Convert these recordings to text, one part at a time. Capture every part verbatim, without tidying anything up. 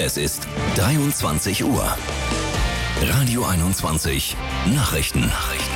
Es ist dreiundzwanzig Uhr. Radio einundzwanzig Nachrichten. Nachrichten.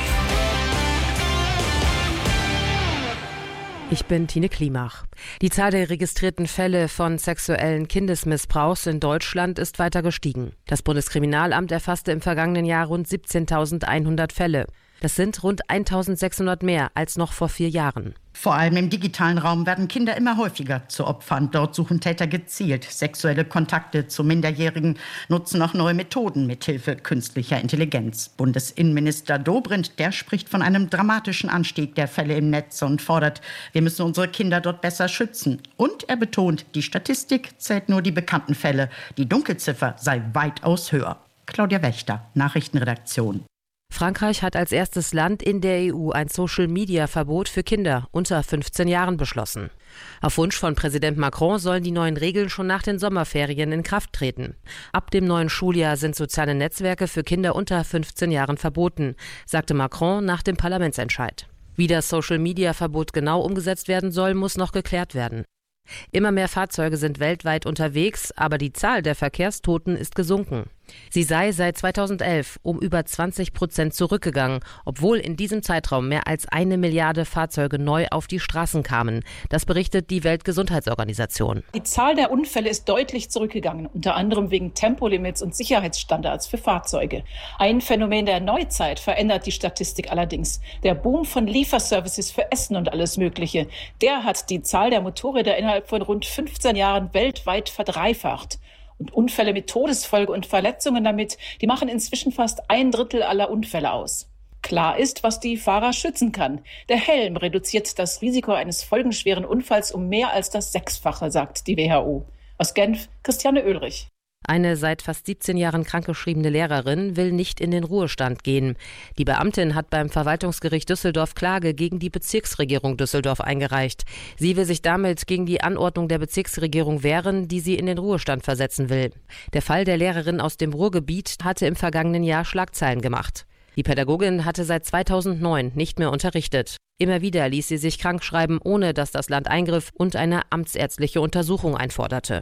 Ich bin Tine Klimach. Die Zahl der registrierten Fälle von sexuellen Kindesmissbrauchs in Deutschland ist weiter gestiegen. Das Bundeskriminalamt erfasste im vergangenen Jahr rund siebzehntausendeinhundert Fälle. Das sind rund eintausendsechshundert mehr als noch vor vier Jahren. Vor allem im digitalen Raum werden Kinder immer häufiger zu Opfern. Dort suchen Täter gezielt sexuelle Kontakte zu Minderjährigen, nutzen auch neue Methoden mithilfe künstlicher Intelligenz. Bundesinnenminister Dobrindt, der spricht von einem dramatischen Anstieg der Fälle im Netz und fordert, wir müssen unsere Kinder dort besser schützen. Und er betont, die Statistik zählt nur die bekannten Fälle. Die Dunkelziffer sei weitaus höher. Claudia Wächter, Nachrichtenredaktion. Frankreich hat als erstes Land in der E U ein Social-Media-Verbot für Kinder unter fünfzehn Jahren beschlossen. Auf Wunsch von Präsident Macron sollen die neuen Regeln schon nach den Sommerferien in Kraft treten. Ab dem neuen Schuljahr sind soziale Netzwerke für Kinder unter fünfzehn Jahren verboten, sagte Macron nach dem Parlamentsentscheid. Wie das Social-Media-Verbot genau umgesetzt werden soll, muss noch geklärt werden. Immer mehr Fahrzeuge sind weltweit unterwegs, aber die Zahl der Verkehrstoten ist gesunken. Sie sei seit zweitausendelf um über zwanzig Prozent zurückgegangen, obwohl in diesem Zeitraum mehr als eine Milliarde Fahrzeuge neu auf die Straßen kamen. Das berichtet die Weltgesundheitsorganisation. Die Zahl der Unfälle ist deutlich zurückgegangen, unter anderem wegen Tempolimits und Sicherheitsstandards für Fahrzeuge. Ein Phänomen der Neuzeit verändert die Statistik allerdings. Der Boom von Lieferservices für Essen und alles Mögliche, der hat die Zahl der Motorräder innerhalb von rund fünfzehn Jahren weltweit verdreifacht. Und Unfälle mit Todesfolge und Verletzungen damit, die machen inzwischen fast ein Drittel aller Unfälle aus. Klar ist, was die Fahrer schützen kann. Der Helm reduziert das Risiko eines folgenschweren Unfalls um mehr als das Sechsfache, sagt die W H O. Aus Genf, Christiane Oehlrich. Eine seit fast siebzehn Jahren krankgeschriebene Lehrerin will nicht in den Ruhestand gehen. Die Beamtin hat beim Verwaltungsgericht Düsseldorf Klage gegen die Bezirksregierung Düsseldorf eingereicht. Sie will sich damit gegen die Anordnung der Bezirksregierung wehren, die sie in den Ruhestand versetzen will. Der Fall der Lehrerin aus dem Ruhrgebiet hatte im vergangenen Jahr Schlagzeilen gemacht. Die Pädagogin hatte seit zweitausendneun nicht mehr unterrichtet. Immer wieder ließ sie sich krankschreiben, ohne dass das Land eingriff und eine amtsärztliche Untersuchung einforderte.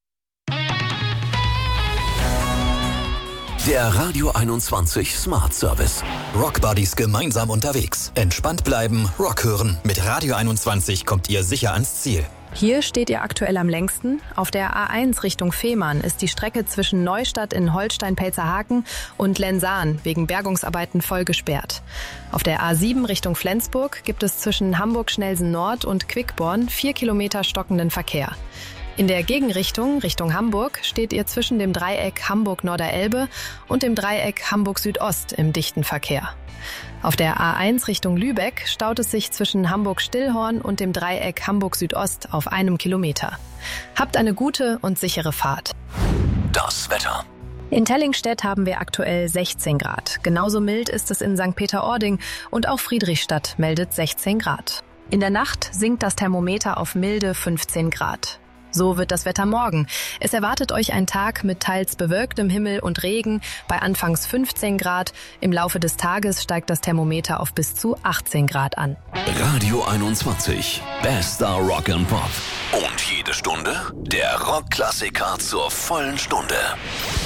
Der Radio einundzwanzig Smart Service. Rockbuddies gemeinsam unterwegs. Entspannt bleiben, Rock hören. Mit Radio einundzwanzig kommt ihr sicher ans Ziel. Hier steht ihr aktuell am längsten. Auf der A eins Richtung Fehmarn ist die Strecke zwischen Neustadt in Holstein-Pelzerhaken und Lensahn wegen Bergungsarbeiten voll gesperrt. Auf der A sieben Richtung Flensburg gibt es zwischen Hamburg-Schnelsen Nord und Quickborn vier Kilometer stockenden Verkehr. In der Gegenrichtung, Richtung Hamburg, steht ihr zwischen dem Dreieck Hamburg-Norderelbe und dem Dreieck Hamburg-Südost im dichten Verkehr. Auf der A eins Richtung Lübeck staut es sich zwischen Hamburg-Stillhorn und dem Dreieck Hamburg-Südost auf einem Kilometer. Habt eine gute und sichere Fahrt. Das Wetter. In Tellingstedt haben wir aktuell sechzehn Grad. Genauso mild ist es in Sankt Peter-Ording und auch Friedrichstadt meldet sechzehn Grad. In der Nacht sinkt das Thermometer auf milde fünfzehn Grad. So wird das Wetter morgen. Es erwartet euch ein Tag mit teils bewölktem Himmel und Regen bei anfangs fünfzehn Grad. Im Laufe des Tages steigt das Thermometer auf bis zu achtzehn Grad an. Radio einundzwanzig. Bester Rock and Pop. Und jede Stunde der Rockklassiker zur vollen Stunde.